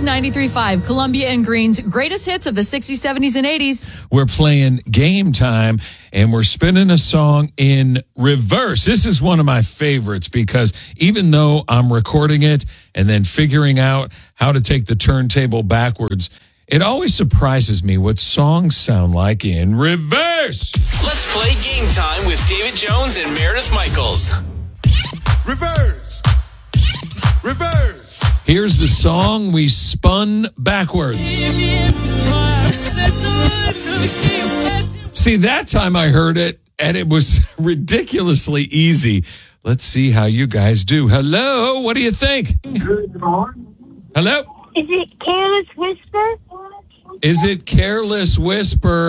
is 93.5, Columbia and Green's greatest hits of the 60s, 70s, and 80s. We're playing Game Time, and we're spinning a song in reverse. This is one of my favorites because even though I'm recording it and then figuring out how to take the turntable backwards, it always surprises me what songs sound like in reverse. Let's play Game Time with David Jones and Meredith Michaels. Reverse. Reverse. Here's the song we spun backwards. See, that time I heard it, and it was ridiculously easy. Let's see how you guys do. Hello, what do you think? Hello? Is it Careless Whisper? Is it Careless Whisper?